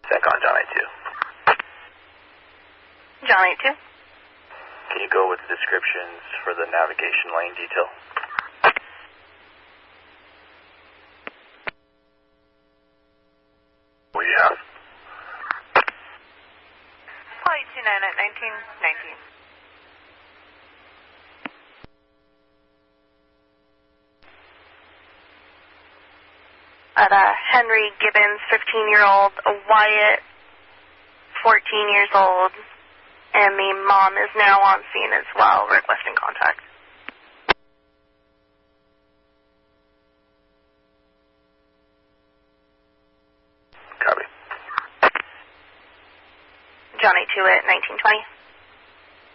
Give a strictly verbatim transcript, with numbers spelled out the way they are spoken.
CENTCOM, John eight two. John eight two. Can you go with the descriptions for the navigation lane detail? What do you have? Flight two nine at nineteen nineteen. At uh, Henry Gibbons, fifteen-year-old, Wyatt, fourteen years old, and the mom is now on scene as well, requesting contact. Copy. John eight two at nineteen twenty.